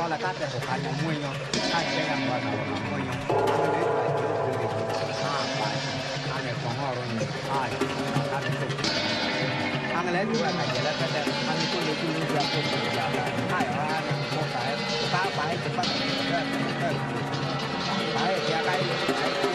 sau là cắt được cái nhà mua nhau cắt cái nhà mua nào mà mua nhau mua lấy vài chỗ rồi bài này còn họ rồi cắt được ăn lấy được cái gì là cái ăn tôi lấy tôi mua ra tôi mua ra ăn một cái ba bài thì bắt bài thì cái